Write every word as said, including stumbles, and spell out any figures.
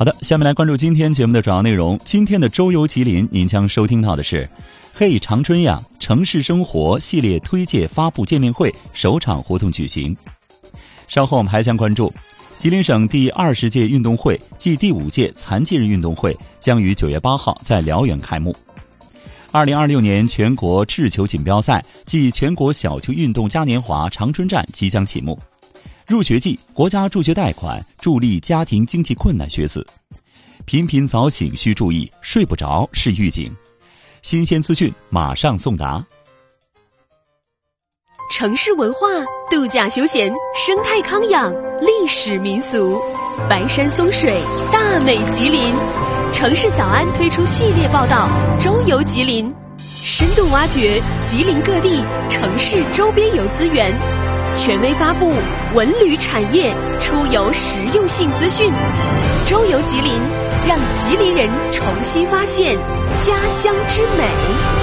好的，下面来关注今天节目的主要内容。今天的周游吉林，您将收听到的是嘿长春呀城市生活系列推介发布见面会首场活动举行。稍后我们还将关注吉林省第二十届运动会暨第五届残疾人运动会将于九月八号在辽源开幕。二零二六年全国掷球锦标赛暨全国小球运动嘉年华长春站即将启幕。入学季，国家助学贷款助力家庭经济困难学子。频频早醒需注意，睡不着是预警。新鲜资讯马上送达。 城市文化、度假休闲、生态康养、历史民俗，白山松水，大美吉林。城市早安推出系列报道《周游吉林》，深度挖掘吉林各地城市周边游资源，权威发布文旅产业出游实用性资讯。周游吉林，让吉林人重新发现家乡之美。